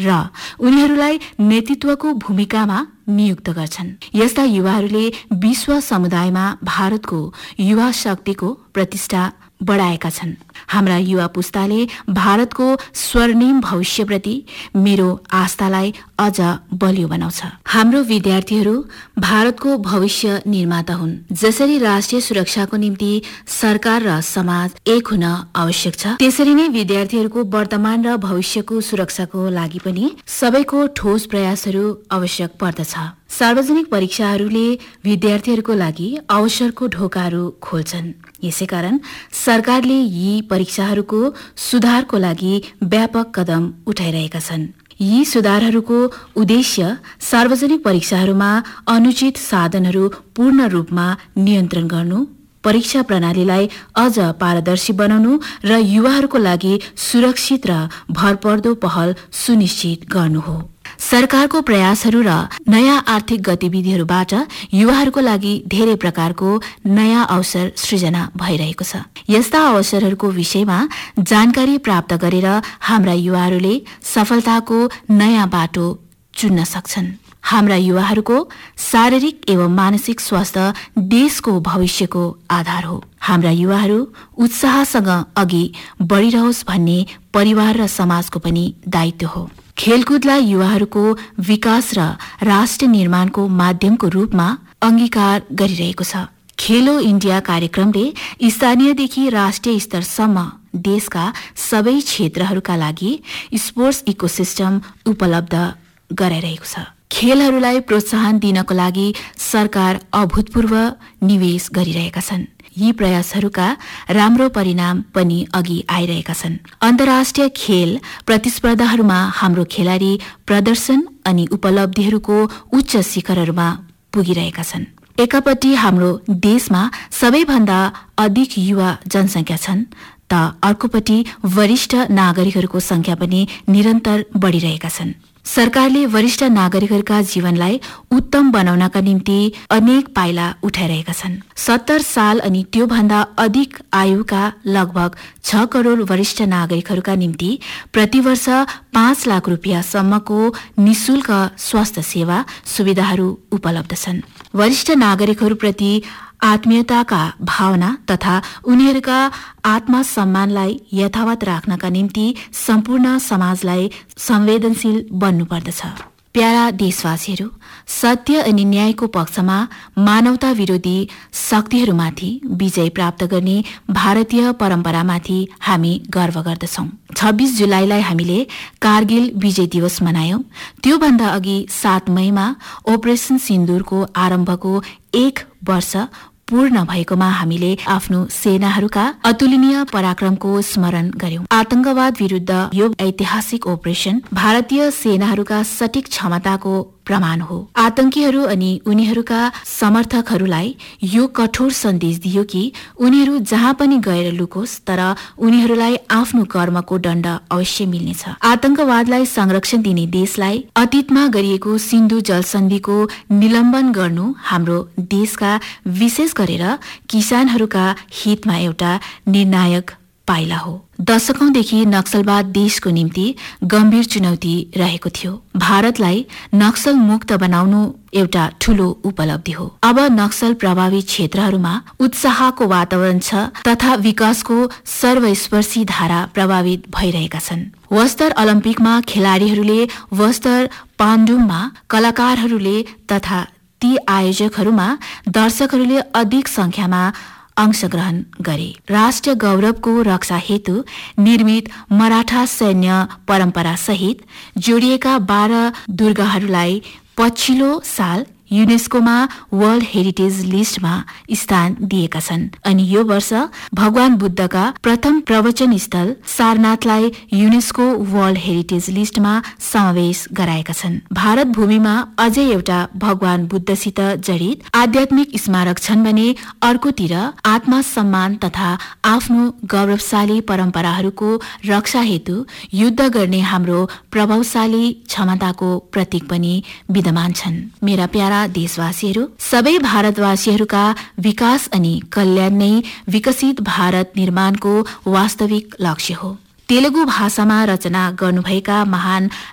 र उनीहरूलाई नेतृत्वको भूमिकामा नियुक्त गर्छन्। यस्ता युवाहरूले विश्व समुदायमा भारतको युवा शक्तिको प्रतिष्ठा बढाएका छन्। हाम्रा युवा पुस्ताले भारतको स्वर्णिम भविष्यप्रति मेरो आस्थालाई अझ बलियो बनाउँछ। हाम्रो विद्यार्थीहरू भारतको भविष्य निर्माता हुन्। जसरी राष्ट्रिय सुरक्षाको निम्ति सरकार र समाज एक हुन आवश्यक छ, त्यसरी नै विद्यार्थीहरूको वर्तमान र भविष्यको सुरक्षाको लागि पनि सबैको ठोस प्रयासहरू आवश्यक पर्दछ। सार्वजनिक परीक्षाहरूले विद्यार्थीहरूको लागि अवसरको ढोकाहरू खोल्छन्। यसैकारण सरकारले यी परीक्षाहरूको सुधारको लागि व्यापक कदम उठाइरहेका छन्। यी सुधारहरूको उद्देश्य सार्वजनिक परीक्षाहरूमा अनुचित साधनहरू पूर्ण रूपमा नियन्त्रण गर्नु, परीक्षा प्रणालीलाई अझ पारदर्शी बनाउनु र युवाहरूको लागि सुरक्षित र भरपर्दो पहल सुनिश्चित गर्नु हो। सरकारको प्रयासहरू र नयाँ आर्थिक गतिविधिहरूबाट युवाहरूको लागि धेरै प्रकारको नयाँ अवसर सृजना भइरहेको छ। यस्ता अवसरहरूको विषयमा जानकारी प्राप्त गरेर हाम्रा युवाहरूले सफलताको नयाँ बाटो चुन्न सक्छन्। हाम्रा युवाहरूको शारीरिक एवं मानसिक स्वास्थ्य देशको भविष्यको आधार हो। हाम्रा युवाहरू उत्साहसँग अघि बढिरहोस् भन्ने परिवार र समाजको पनि दायित्व हो। खेलकुदलाई युवाहरूको विकास र राष्ट्र निर्माणको माध्यमको रूपमा अंगीकार गरिरहेको छ। खेलो इन्डिया कार्यक्रमले स्थानीयदेखि राष्ट्रिय स्तरसम्म देशका सबै क्षेत्रहरूका लागि स्पोर्ट्स इकोसिस्टम उपलब्ध गराइरहेको छ। खेलहरूलाई प्रोत्साहन दिनको लागि सरकार अभूतपूर्व निवेश गरिरहेका छन्। यी प्रयासहरूका राम्रो परिणाम पनि अघि आइरहेका छन्। अन्तर्राष्ट्रिय खेल प्रतिस्पर्धाहरूमा हाम्रो खेलाडी प्रदर्शन अनि उपलब्धिहरूको उच्च शिखरहरूमा पुगिरहेका छन्। एकापट्टि हाम्रो देशमा सबैभन्दा अधिक युवा जनसङ्ख्या छन् त अर्कोपट्टि वरिष्ठ नागरिकहरूको संख्या पनि निरन्तर बढिरहेका छन्। सरकारले वरिष्ठ नागरिकहरूका जीवनलाई उत्तम बनाउनका निम्ति अनेक पाइला उठाइरहेका छन्। 70 साल अनि त्योभन्दा अधिक आयुका लगभग 6 करोड़ वरिष्ठ नागरिकहरूका निम्ति प्रतिवर्ष 5 लाख रुपियाँसम्मको निशुल्क स्वास्थ्य सेवा सुविधाहरू उपलब्ध छन्। वरिष्ठ नागरिकहरूप्रति आत्मीयताका भावना तथा उनीहरूका आत्मसम्मानलाई यथावत राख्नका निम्ति सम्पूर्ण समाजलाई संवेदनशील बन्नुपर्दछ। प्यारा देशवासीहरू, सत्य अनि न्यायको पक्षमा मानवता विरोधी शक्तिहरूमाथि विजय प्राप्त गर्ने भारतीय परम्परामाथि हामी गर्व गर्दछौं। 26 जुलाईलाई हामीले कारगिल विजय दिवस मनायौं। त्योभन्दा अघि 7 मईमा अपरेसन सिन्दूरको आरम्भको 1 वर्ष पूर्ण भएकोमा हामीले आफ्नो सेनाहरूका अतुलनीय पराक्रमको स्मरण गर्यौं। आतंकवाद विरुद्ध यो ऐतिहासिक अपरेसन भारतीय सेनाहरूका सटिक क्षमताको प्रमाण हो। आतंकीहरू अनि उनीहरूका समर्थकहरूलाई यो कठोर सन्देश दियो कि उनीहरू जहाँ पनि गएर लुकोस् तर उनीहरूलाई आफ्नो कर्मको दण्ड अवश्य मिल्नेछ। आतंकवादलाई संरक्षण दिने देशलाई अतीतमा गरिएको सिन्धु जलसन्धिको निलम्बन गर्नु हाम्रो देशका विशेष गरेर किसानहरूका हितमा एउटा निर्णायक पाइला हो। दशकौंदेखि नक्सलवाद देशको निम्ति गम्भीर चुनौती रहेको थियो। भारतलाई नक्सल मुक्त बनाउनु एउटा ठूलो उपलब्धि हो। अब नक्सल प्रभावित क्षेत्रहरूमा उत्साहको वातावरण छ तथा विकासको सर्वस्पर्शी धारा प्रभावित भइरहेका छन्। वस्तर ओलम्पिकमा खेलाड़ीहरूले वस्तर पाण्डुममा कलाकारहरूले तथा ती आयोजकहरूमा दर्शकहरूले अधिक संख्यामा अंशग्रहण गरे। राष्ट्रिय गौरवको रक्षा हेतु निर्मित मराठा सैन्य परम्परा सहित जोडिएका 12 दुर्गहरूलाई पछिल्लो साल युनेस्कोमा वर्ल्ड हेरिटेज लिस्टमा स्थान दिएका छन् अनि यो वर्ष भगवान बुद्धका प्रथम प्रवचन स्थल सारनाथलाई युनेस्को वर्ल्ड हेरिटेज लिस्टमा समावेश गराएका छन्। भारत भूमिमा अझै एउटा भगवान बुद्धसित जडित आध्यात्मिक स्मारक छन् भने अर्कोतिर आत्मसम्मान तथा आफ्नो गौरवशाली परम्पराहरूको रक्षा हेतु युद्ध गर्ने हाम्रो प्रभावशाली क्षमताको प्रतीक पनि विद्यमान छन्। मेरा प्यारा देशवासीहरू, सबै भारतवासीहरूका विकास अनि कल्याण नै विकसित भारत निर्माणको वास्तविक लक्ष्य हो। तेलुगु भाषामा रचना गर्नुभएका महान